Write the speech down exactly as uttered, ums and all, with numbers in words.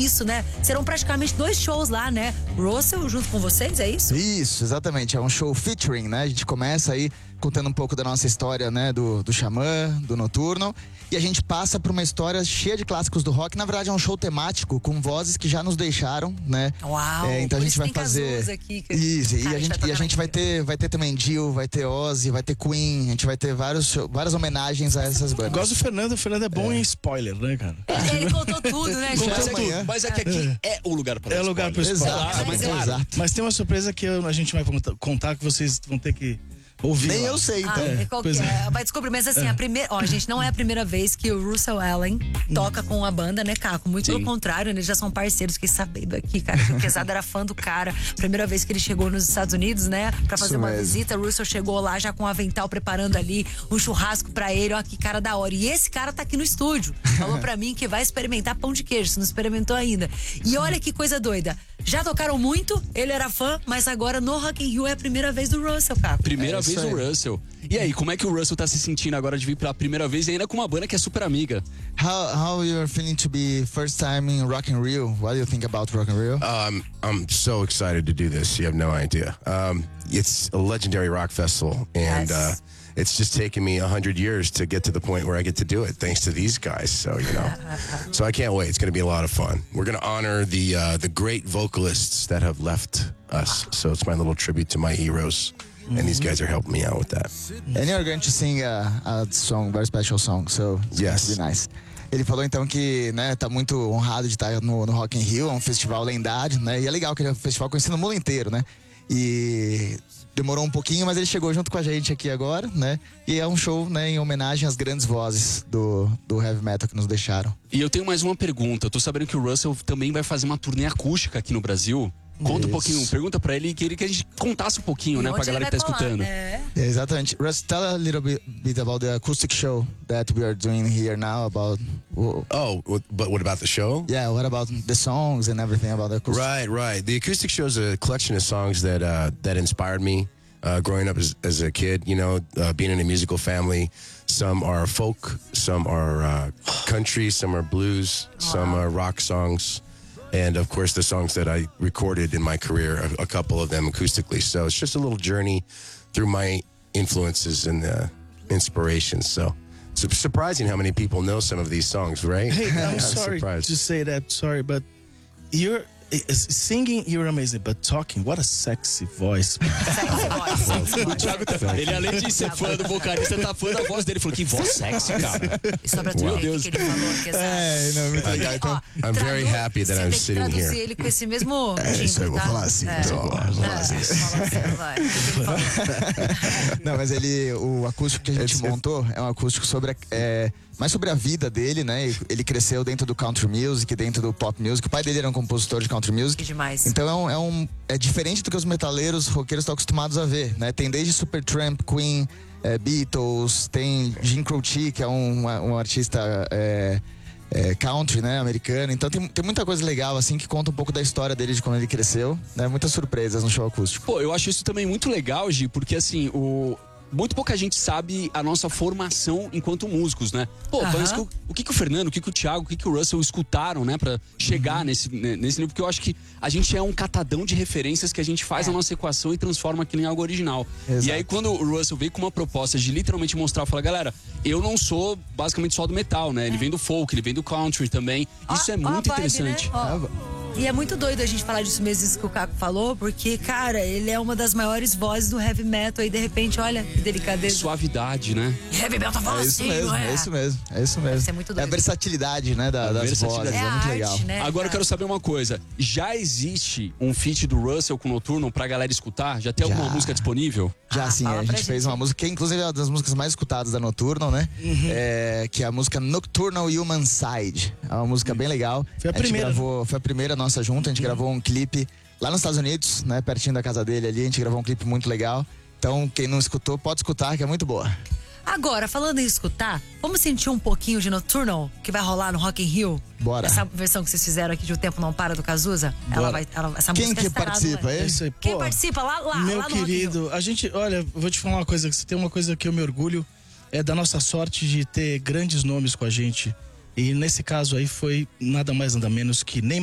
isso, né? Serão praticamente dois shows lá, né? Russell junto com vocês, é isso? Isso, exatamente. É um show featuring, né? A gente começa aí contando um pouco da nossa história, né? Do, do Xamã, do Noturno. E a gente passa por uma história cheia de clássicos do rock. Na verdade, é um show temático com vozes que já nos deixaram, né? Uau! É, então a gente vai tem fazer. Aqui, que... Isso, e Cara, a gente, vai e a gente vai ter, vai ter também Dio, vai ter Ozzy, vai ter Queen. A gente vai ter vários show, várias homenagens a essas bandas. Gosto do Fernando, o Fernando é bom é. em spoiler, né, cara? Ele, ele contou tudo, né, gente? Mas, é que, mas é que aqui é, é o lugar para É o lugar para spoiler. Exato, Ah, mas, é, claro. exato. Mas tem uma surpresa que eu, a gente vai contar que vocês vão ter que ouvir. Nem lá. eu sei, então. Ah, qual que é? Vai descobrir, mas assim, É. a primeira. Ó, gente, não é a primeira vez que o Russell Allen toca com a banda, né, Caco? Muito Sim. pelo contrário, eles já são parceiros. Fiquei sabendo aqui, cara, que o Quesada era fã do cara. Primeira vez que ele chegou nos Estados Unidos, né, pra fazer Isso uma mesmo. visita. O Russell chegou lá já com um avental preparando ali um churrasco pra ele. Ó, que cara da hora. E esse cara tá aqui no estúdio. Falou pra mim que vai experimentar pão de queijo, se não experimentou ainda. E olha que coisa doida. Já tocaram muito, ele era fã, mas agora no Rock in Rio é a primeira vez do Russell, Caco. Primeira É isso vez o aí. Russell. E aí, como é que o Russell tá se sentindo agora de vir pela primeira vez e ainda com uma banda que é super amiga? How how you're feeling to be first time in Rock in Rio? What do you think about Rock in Rio? Um, I'm so excited to do this. You have no idea. Um, it's a legendary rock festival, and Yes. uh, it's just taken me a hundred years to get to the point where I get to do it, thanks to these guys. So you know, so I can't wait. It's going to be a lot of fun. We're going to honor the uh, the great vocalists that have left us. So it's my little tribute to my heroes, and these guys are helping me out with that. And you're going to sing a, a song, very special song, so it's Yes. going to be nice. Ele falou então que, né, tá muito honrado de estar no, no Rock in Rio, é um festival lendário, né? E é legal que ele é um festival conhecido no mundo inteiro, né? E demorou um pouquinho, mas ele chegou junto com a gente aqui agora, né? E é um show, né, em homenagem às grandes vozes do, do heavy metal que nos deixaram. E eu tenho mais uma pergunta. Eu tô sabendo que o Russell também vai fazer uma turnê acústica aqui no Brasil. Conta Isso. um pouquinho, pergunta pra ele e queria que a gente contasse um pouquinho, né, E pra onde galera ele que tá vai colar, escutando. né? Yeah, exatamente. Russ, tell a little bit, bit about the acoustic show that we are doing here now about... Oh, wh- but what about the show? Yeah, what about the songs and everything about the acoustic? Right, right. The acoustic show is a collection of songs that uh, that inspired me uh, growing up as, as a kid. You know, uh, being in a musical family. Some are folk, some are uh, country, some are blues, some are rock songs, and of course the songs that I recorded in my career. A, a couple of them acoustically. So it's just a little journey through my influences and uh, inspirations. So. It's surprising how many people know some of these songs, right? Hey, I'm I'm sorry surprised. to say that, sorry, but you're is- singing, you're amazing, but talking, what a sexy voice. O Thiago, tá- ele além de ser fã do vocalista, tá fã da voz dele. Falou que voz sexy, cara. E só pra tu Meu ver o Deus. que que ele falou, Quesada. É, não, muito legal. Ó, Então, I'm very tradu- happy that você I'm tem que sitting traduzir here. ele com esse mesmo timbre, isso aí, eu vou tá? falar assim, É. pessoal, vou falar assim. É, fala assim, vai. O que que ele falou? não, mas ele, o acústico que a gente montou é um acústico sobre, a- é, mais sobre a vida dele, né? Ele cresceu dentro do country music, dentro do pop music. O pai dele era um compositor de country music. Que demais. Então é um, é um é diferente do que os metaleiros, roqueiros estão acostumados a ver, né? Tem desde Supertramp, Queen, é, Beatles, tem Jim Croce, que é um, um artista é, é, country, né, americano. Então tem, tem muita coisa legal assim que conta um pouco da história dele de quando ele cresceu, né? Muitas surpresas no show acústico. Pô, eu acho isso também muito legal, Gi, porque assim, o... muito pouca gente sabe a nossa formação enquanto músicos, né? Pô, Aham. parece que o, o que, que o Fernando, o que, que o Thiago, o que, que o Russell escutaram, né? Pra chegar Uhum. nesse, né, nesse nível, porque eu acho que a gente é um catadão de referências que a gente faz É. a nossa equação e transforma aquilo em algo original. Exato. E aí, quando o Russell veio com uma proposta de literalmente mostrar, falar, galera, eu não sou basicamente só do metal, né? Ele vem do folk, ele vem do country também. Isso Ó, é ó a muito vibe, interessante. né? Ó. E é muito doido a gente falar disso mesmo, isso que o Caco falou, porque, cara, ele é uma das maiores vozes do heavy metal e de repente, olha que delicadeza. Suavidade, né? Heavy metal fala É isso assim, mesmo, não é isso mesmo, é isso mesmo. ser muito É a doido. versatilidade, né, da, A das versatilidade. vozes, É é, a muito arte, legal. né? Agora eu cara? quero saber uma coisa. Já existe um feat do Russell com o Noturno pra galera escutar? Já tem alguma Já. música disponível? Já Ah, sim, fala a pra gente fez gente. uma música que inclusive é uma das músicas mais escutadas da Nocturnal, né? É, que é a música Nocturnal Human Side. É uma música bem legal. Foi a gente primeira. Gravou, foi a primeira nossa junta, a gente gravou um clipe lá nos Estados Unidos, né? Pertinho da casa dele ali, a gente gravou um clipe muito legal. Então, quem não escutou, pode escutar, que é muito boa. Agora, falando em escutar, vamos sentir um pouquinho de Nocturnal que vai rolar no Rock in Rio? Bora. Essa versão que vocês fizeram aqui de O Tempo Não Para do Cazuza? Ela Bora. vai, ela, essa Quem música que estará no- participa aí? É isso aí, Quem pô. participa lá, lá, Meu lá no Rock in Rio? querido, a gente, olha, eu vou te falar uma coisa, que se tem uma coisa que eu me orgulho, é da nossa sorte de ter grandes nomes com a gente. E nesse caso aí foi nada mais nada menos que nem